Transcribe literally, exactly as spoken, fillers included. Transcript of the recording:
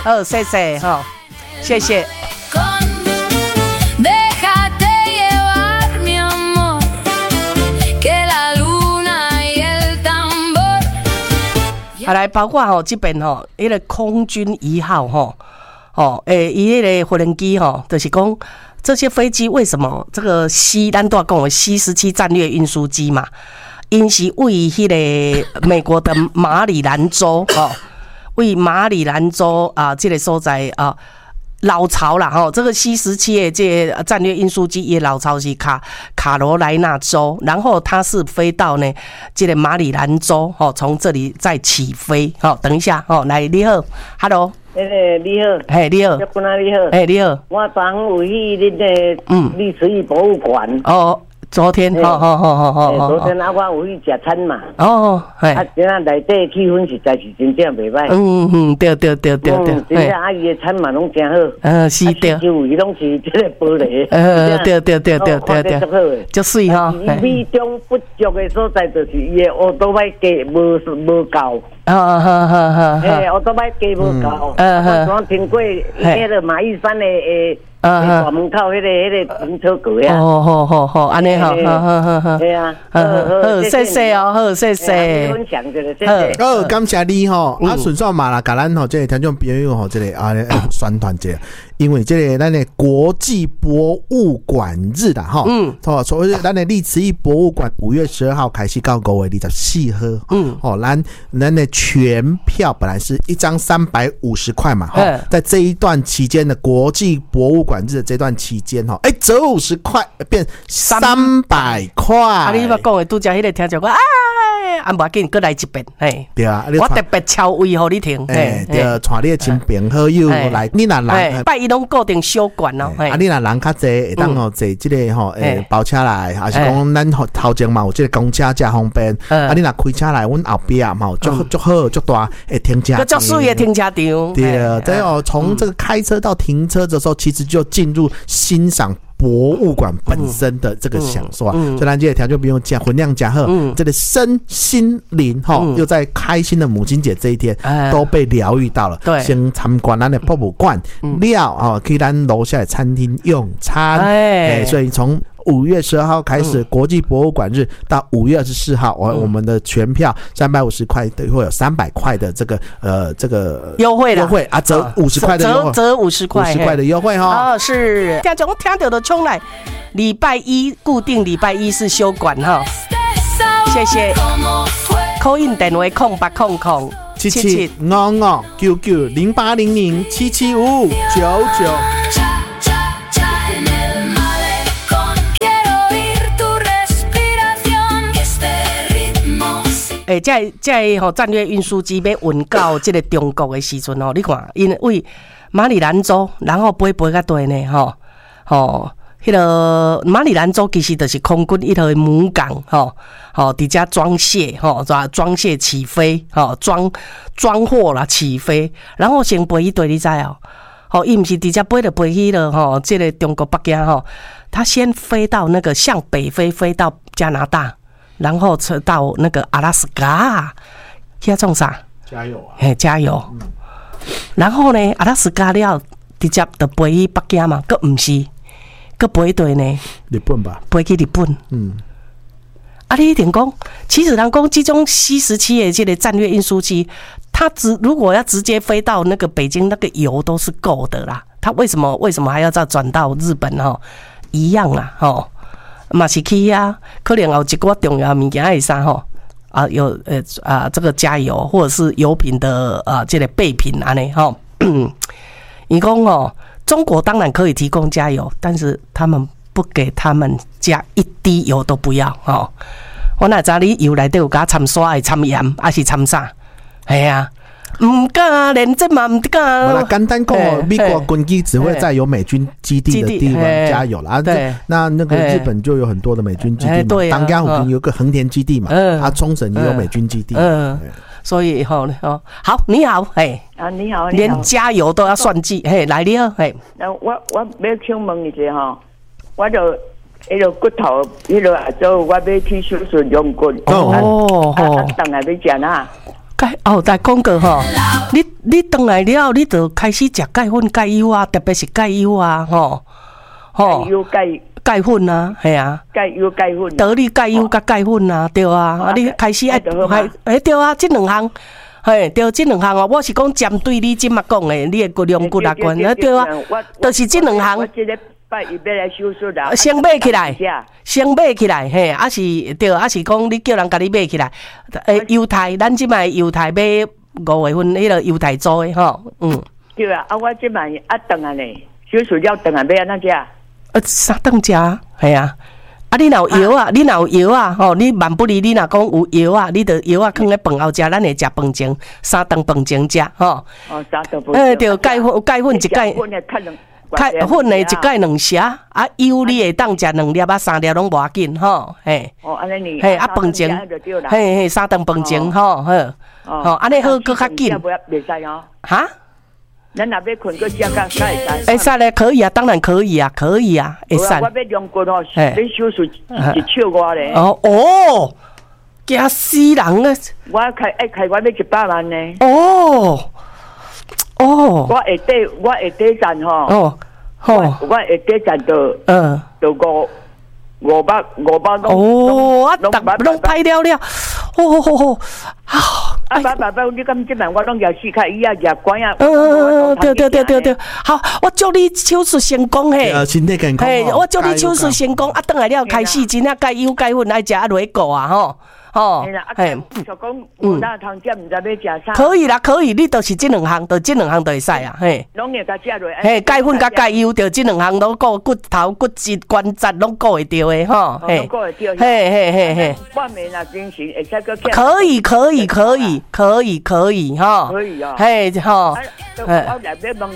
好，谢谢哈，谢谢。好来，包括吼这边吼，迄个空军一号吼，哦，诶，伊迄个无人机吼，就是讲这些飞机为什么这个 C 咱都要讲的 C 十七战略运输机嘛，因是位于迄个美国的马里兰州哦，位马里兰州啊，这个所在啊。老巢啦，吼，这个 C 十七的这个战略运输机也老巢是卡卡罗来纳州，然后它是飞到呢这个马里兰州，吼，从这里再起飞，好，等一下，吼，来，你好 ，Hello， 诶、欸，你好， 嘿，你好， 你好， 嘿，你好， 我昨有去恁个嗯历史与博物馆， 哦。昨天，好好好好好。 昨天啊，我有去食餐嘛。 哦，系。 啊，今仔内底气氛实在是真正袂歹。 嗯嗯，对对对对对。 真正阿姨的餐嘛拢真好。 嗯，是对。 周围拢是这个玻璃。 呃，对对对对对对。 足好诶， 足水哈。 美中不足的所在就是伊的乌多摆价无无够。 啊哈哈哈！ 诶，乌多摆价无够。嗯嗯。我听过迄个马玉山的诶。啊！大门口迄个、迄个停车格呀。 哦，好好好，安尼好，好好好好。 对啊， 好好，谢谢哦，好，谢谢。 分享这个，谢谢。 好，感谢你吼。啊，顺便嘛啦，甲咱吼这个听众朋友吼，这个啊宣传者，因为这个咱的国际博物馆日啦，哈，嗯，哦，所谓咱的历史艺博物馆五月十二号开始到五月二十四号，嗯，哦，咱咱的全票本来是一张三百五十块嘛，哈，在这一段期间的国际博物馆日的这段期间哈，哎，折五十块变三百块。 啊，你捌讲的拄则迄个听着讲，哎，啊，无要紧，搁来一遍，嘿， 对啊， 我特别超位互你听， 嘿，对，带你的亲朋好友来，你若人拜一拢固定小馆哦， 啊，你若人较济，会当吼坐这个吼，诶，包车来，还是讲咱头前嘛有这个公车真方便，啊，你若开车来，阮后壁嘛有足足好足大诶停车场， 足水的停车场， 对，对哦，从这个开车到停车的时候，其实就进入欣赏博物馆本身的这个享受啊，所以咱这个条就不用加分量加贺，这个身心灵哈，又在开心的母亲节这一天都被疗愈到了。对，先参观咱的博物馆，料啊，去咱楼下的餐厅用餐，哎，所以从五月十二号开始，国际博物馆日到五月二十四号，我我们的全票三百五十块会有三百块的这个呃这个优惠优惠啊，折五十块的优惠， 折五十块， 五十块的优惠哈。 哦，是，听众听到的冲来，礼拜一固定礼拜一是休馆哈，谢谢。call in 电话空八空空七七五五九九零八零零七七五五九九。 诶，这这吼战略运输机要运到这个中国的时阵吼，你看，因为马里兰州，然后飞飞到对呢，吼吼，迄个马里兰州其实就是空军一个母港，吼吼，伫遮装卸，吼，装卸起飞，吼，装装货啦起飞，然后先飞去对，你知哦，吼，伊毋是直接飞就飞去了，吼，这个中国北京吼，他先飞到那个向北飞，飞到加拿大。然后车到那个阿拉斯加，去种啥？ 加油啊！ 嘿，加油！嗯、然后呢，阿拉斯加了直接就飞去北京嘛，佫毋是，佫飞对呢？ 日本吧？ 飞去日本。嗯。啊，你一定讲，其实人讲这种 C 十七的这个战略运输机，它直如果要直接飞到那个北京，那个油都是够的啦。它为什么为什么还要再转到日本哈？一样啦，吼。嘛是去啊，可能有一个重要物件是啥吼啊？有呃啊，这个加油或者是油品的啊，这个备品安尼吼。伊讲哦，中国当然可以提供加油，但是他们不给他们加一滴油都不要哦。我哪知你油内底有加掺沙的、掺盐还是掺啥？系啊。唔敢，连这嘛唔敢。 我简单讲哦，美国军机只会在有美军基地的地方加油啦。对，那那个日本就有很多的美军基地嘛。当家附近有个横田基地嘛，啊，冲绳也有美军基地。嗯， 所以吼哦，好，你好，哎， 啊，你好， 连加油都要算计，嘿，来你好，嘿。 那我我要请问一下哈，我就迄个骨头，迄个做我要去手术用骨。哦哦，当然要讲啊。 钙哦，来讲过吼，你你倒来了，你就开始食钙粉、钙优啊，特别是钙优啊，吼吼，钙优钙钙粉啊，系啊， 钙优钙粉， 得力钙优甲钙粉啊，对啊，啊你开始爱还哎对啊，这两项。嘿，对，这两项哦，我是讲针对你即马讲的，你的骨量骨力关，啊对啊，就是这两项。 我这个拜一要来手术啦， 先买起来，先买起来，嘿，啊是对，啊是讲你叫人甲你买起来，诶，犹太，咱即摆犹太买五月份迄个犹太做的吼，嗯。 对啊，啊我即摆啊顿啊呢，手术了顿啊要安怎食？ 呃，三顿食，系啊。啊，你若有药啊，你若有药啊，吼，你万不离你若讲有药啊，你着药啊放咧饭后食，咱会食饭前三顿饭前食，吼。 哦，三顿饭。 诶，对，钙粉钙粉一钙，钙粉的一钙两匙，啊，油你会当食两粒啊，三粒拢无要紧，吼，嘿。 哦，安尼你。 嘿，啊，饭前，嘿嘿，三顿饭前，吼，好，吼，安尼好，佫较紧。 袂使哦。 哈？ 咱若要困个食甲使会使？ 会使咧，可以啊，当然可以啊，可以啊，会使。 我要用骨哦，你手术一triệu外咧。 哦哦，惊死人啊！ 我开爱开我要一百万呢。 哦哦。 我下底我下底赚吼。 哦吼。 我下底赚到嗯， 到五五百五百拢。 哦，啊，逐拢歹了了。哦吼吼，好。 啊，爸爸爸，你咁即晚我拢要试开，伊啊入关啊。 嗯嗯嗯，对对对对对，好，我祝你手术成功嘿。 呃，身体健康。 嘿，我祝你手术成功，啊，等来了开始真正钙优钙粉爱食啊落个啊吼。哦， 嘿，就讲有哪通食，唔知要食啥。 可以啦，可以，你就是这两项，就这两项就会使啊，嘿。 拢会甲食落。 嘿，钙粉甲钙优，就这两项拢顾骨头、骨质、关节拢顾会到的吼。 嘿，顾会到。 嘿嘿嘿嘿。 半暝若精神，会使个。 可以，可以，可以，可以，可以，哈。 可以啊。 嘿，哈。 我来要问